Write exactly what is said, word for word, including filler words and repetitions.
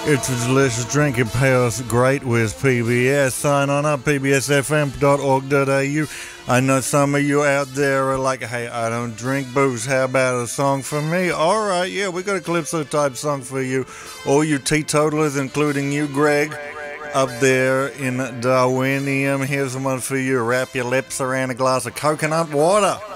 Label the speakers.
Speaker 1: It's a delicious drink. It pairs great with P B S. Sign on up, p b s f m dot org dot a u. I know some of you out there are like, hey, I don't drink booze. How about a song for me? All right, yeah, we got a Calypso-type song for you. All you teetotalers, including you, Greg, up there in Darwinium. Here's one for you. Wrap your lips around a glass of coconut water.